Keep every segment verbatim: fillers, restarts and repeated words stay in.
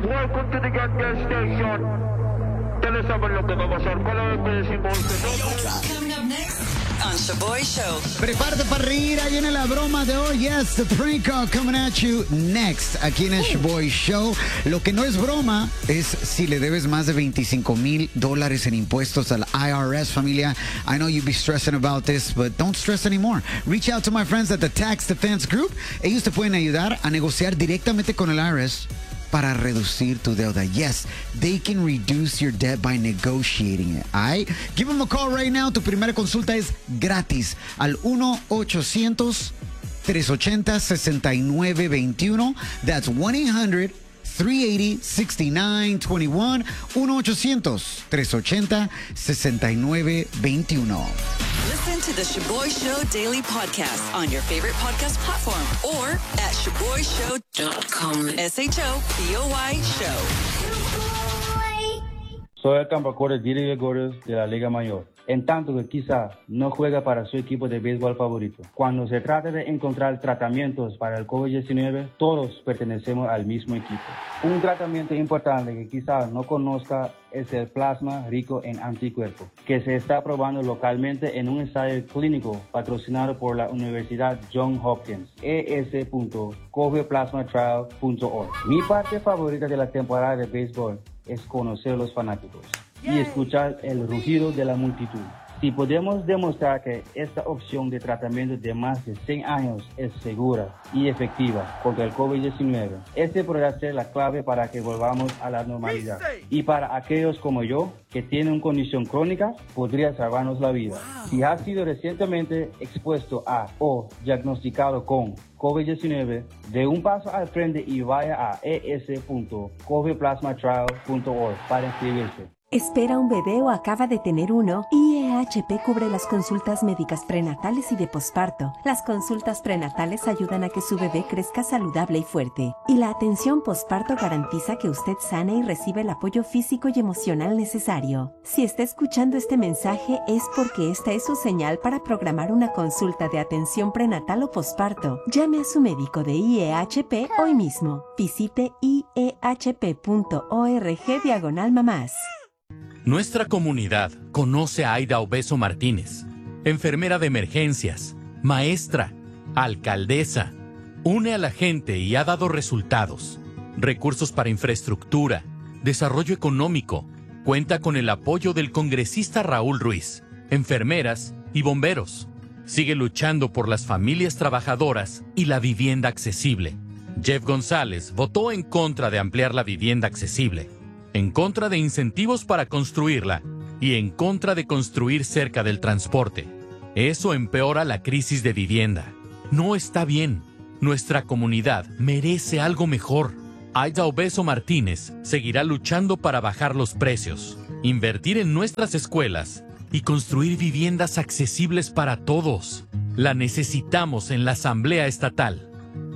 Welcome to the Gas Gas Station. Ustedes saben lo que va a pasar. Cada vez que decimos este Coming up next on Shaboy Show. Prepárate para reír, ahí viene la broma de hoy. Yes, the prank call coming at you next, aquí en el Shaboy Show. Lo que no es broma es si le debes más de veinticinco mil dólares en impuestos al I R S, familia. I know you'd be stressing about this, but don't stress anymore. Reach out to my friends at the Tax Defense Group. Ellos te pueden ayudar a negociar directamente con el I R S para reducir tu deuda. Yes, they can reduce your debt by negotiating it. All right? Give them a call right now. Tu primera consulta es gratis al uno ochocientos, tres ochenta, sesenta y nueve veintiuno. That's one eight hundred, three eighty, sixty-nine twenty-one. uno ochocientos, tres ochenta, sesenta y nueve veintiuno. Listen to the Shaboy Show Daily Podcast on your favorite podcast platform or at shaboy show dot com. S H O B O Y Show. Soy el campeón Didi Gordos de la Liga Mayor. En tanto que quizá no juega para su equipo de béisbol favorito. Cuando se trata de encontrar tratamientos para el COVID diecinueve, todos pertenecemos al mismo equipo. Un tratamiento importante que quizá no conozca es el plasma rico en anticuerpos, que se está probando localmente en un ensayo clínico patrocinado por la Universidad Johns Hopkins, e s punto covid plasma trial punto org. Mi parte favorita de la temporada de béisbol es conocer a los fanáticos y escuchar el rugido de la multitud. Si podemos demostrar que esta opción de tratamiento de más de cien años es segura y efectiva contra el COVID diecinueve, este podrá ser la clave para que volvamos a la normalidad. Y para aquellos como yo, que tienen una condición crónica, podría salvarnos la vida. Si has sido recientemente expuesto a o diagnosticado con COVID diecinueve, de un paso al frente y vaya a e s punto covid plasma trial punto org para inscribirse. ¿Espera un bebé o acaba de tener uno? I E H P cubre las consultas médicas prenatales y de posparto. Las consultas prenatales ayudan a que su bebé crezca saludable y fuerte. Y la atención posparto garantiza que usted sane y recibe el apoyo físico y emocional necesario. Si está escuchando este mensaje es porque esta es su señal para programar una consulta de atención prenatal o posparto. Llame a su médico de I E H P hoy mismo. Visite i e h p punto org diagonal mamás. Nuestra comunidad conoce a Aida Obeso Martínez, enfermera de emergencias, maestra, alcaldesa. Une a la gente y ha dado resultados. Recursos para infraestructura, desarrollo económico. Cuenta con el apoyo del congresista Raúl Ruiz, enfermeras y bomberos. Sigue luchando por las familias trabajadoras y la vivienda accesible. Jeff González votó en contra de ampliar la vivienda accesible, en contra de incentivos para construirla y en contra de construir cerca del transporte. Eso empeora la crisis de vivienda. No está bien. Nuestra comunidad merece algo mejor. Aida Obeso Martínez seguirá luchando para bajar los precios, invertir en nuestras escuelas y construir viviendas accesibles para todos. La necesitamos en la Asamblea Estatal.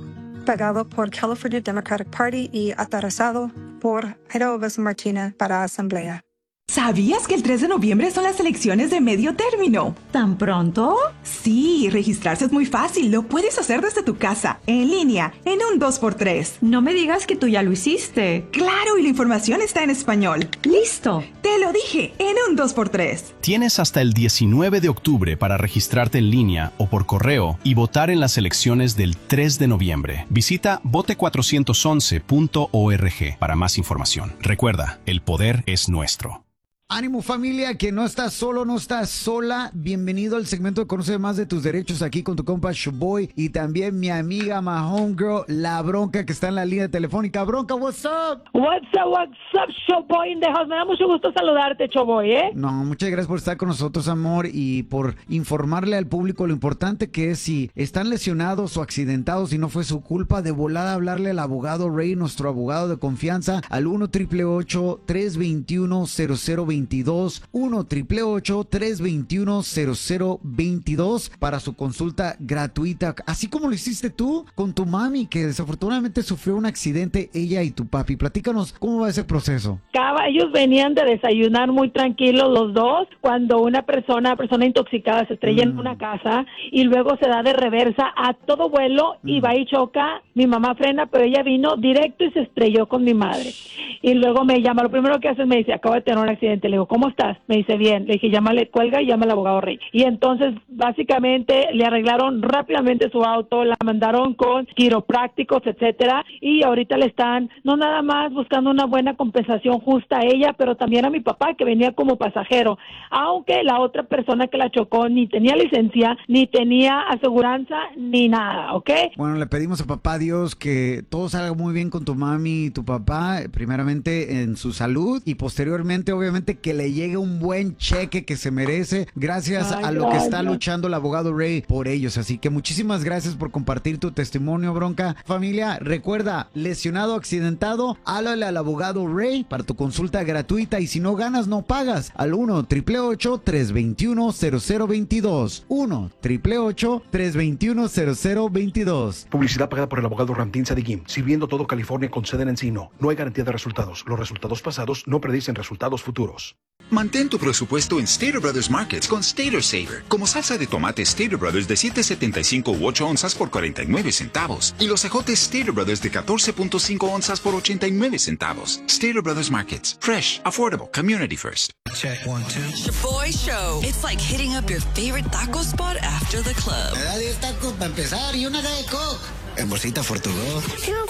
Pagado por California Democratic Party y aterrizado por Aida Obeso Martínez para Asamblea. ¿Sabías que el tres de noviembre son las elecciones de medio término? ¿Tan pronto? Sí, registrarse es muy fácil. Lo puedes hacer desde tu casa, en línea, en un dos por tres. No me digas que tú ya lo hiciste. Claro, y la información está en español. ¡Listo! Te lo dije, en un dos por tres. Tienes hasta el diecinueve de octubre para registrarte en línea o por correo y votar en las elecciones del tres de noviembre. Visita vote cuatrocientos once punto org para más información. Recuerda, el poder es nuestro. Ánimo, familia, que no estás solo, no estás sola. Bienvenido al segmento de Conoce Más de Tus Derechos aquí con tu compa Shaboy y también mi amiga, my homegirl, La Bronca, que está en la línea telefónica. Bronca, what's up? What's up, what's up, Shaboy in the house. Me da mucho gusto saludarte, Shaboy, ¿eh? No, muchas gracias por estar con nosotros, amor, y por informarle al público lo importante que es si están lesionados o accidentados y no fue su culpa, de volada hablarle al abogado Ray, nuestro abogado de confianza, al uno, ocho ocho ocho, tres dos uno, cero cero dos dos, uno, ocho ocho ocho, tres dos uno, cero cero dos dos para su consulta gratuita, así como lo hiciste tú con tu mami, que desafortunadamente sufrió un accidente, ella y tu papi. Platícanos, ¿cómo va ese proceso? Ellos venían de desayunar muy tranquilos los dos, cuando una persona, persona intoxicada se estrella mm. en una casa y luego se da de reversa a todo vuelo mm. y va y choca. Mi mamá frena, pero ella vino directo y se estrelló con mi madre. y luego me llama, lo primero que hace es me dice, acabo de tener un accidente. Le digo, ¿cómo estás? Me dice, bien. Le dije, llámale, cuelga y llama al abogado Rey. Y entonces, básicamente, le arreglaron rápidamente su auto, la mandaron con quiroprácticos, etcétera, y ahorita le están, no nada más buscando una buena compensación justa a ella, pero también a mi papá, que venía como pasajero, aunque la otra persona que la chocó ni tenía licencia, ni tenía aseguranza, ni nada, ¿ok? Bueno, le pedimos a papá Dios que todo salga muy bien con tu mami y tu papá, primeramente en su salud y posteriormente, obviamente, que le llegue un buen cheque que se merece, gracias Ay, a lo gracias. que está luchando el abogado Ray por ellos. Así que muchísimas gracias por compartir tu testimonio, Bronca. Familia, recuerda, lesionado, accidentado, háblale al abogado Ray para tu consulta gratuita y si no ganas, no pagas. Al uno, ocho ocho ocho, tres dos uno, cero cero dos dos. uno, ocho ocho ocho, tres dos uno, cero cero dos dos. Publicidad pagada por el abogado Ramtín Sadikim, sirviendo todo California con sede en Encino. No hay garantía de resultados. Los resultados pasados no predicen resultados futuros. Mantén tu presupuesto en Stater Brothers Markets con Stater Saver, como salsa de tomate Stater Brothers de siete setenta y cinco u ocho onzas por cuarenta y nueve centavos y los ejotes Stater Brothers de catorce punto cinco onzas por ochenta y nueve centavos. Stater Brothers Markets, fresh, affordable, community first. Check one, two. Shaboy Show. It's like hitting up your favorite taco spot after the club. Me da diez tacos para empezar y una de Coke. En bolsita Fortugo. Two